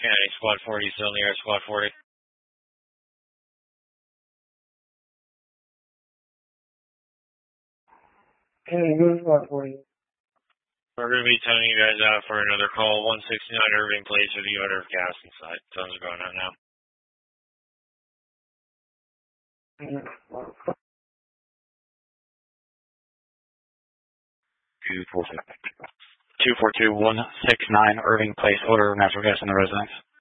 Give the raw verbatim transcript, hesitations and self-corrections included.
County, Squad forty, still in the air, Squad forty. Hey, who's Squad forty? We're going to be telling you guys out for another call, one sixty-nine Irving Place with the odor of gas inside. Tons are going on now. two four two, one six nine Irving Place, odor of natural gas in the residence.